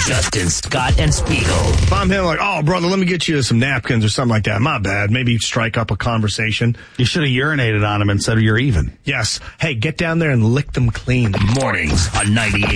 Justin, Scott, and Spiegel. If I'm him, like, oh, brother, let me get you some napkins or something like that. My bad. Maybe strike up a conversation. You should have urinated on him and said you're even. Yes. Hey, get down there and lick them clean. Mornings on 98.